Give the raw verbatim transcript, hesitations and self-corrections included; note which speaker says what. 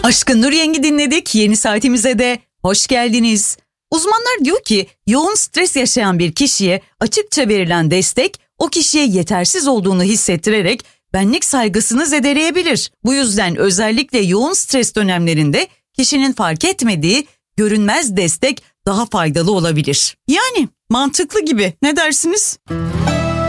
Speaker 1: Aşkın Nur Yengi dinledik. Yeni saatimize de hoş geldiniz. Uzmanlar diyor ki yoğun stres yaşayan bir kişiye açıkça verilen destek o kişiye yetersiz olduğunu hissettirerek benlik saygısını zedeleyebilir. Bu yüzden özellikle yoğun stres dönemlerinde kişinin fark etmediği görünmez destek daha faydalı olabilir. Yani mantıklı gibi, ne dersiniz?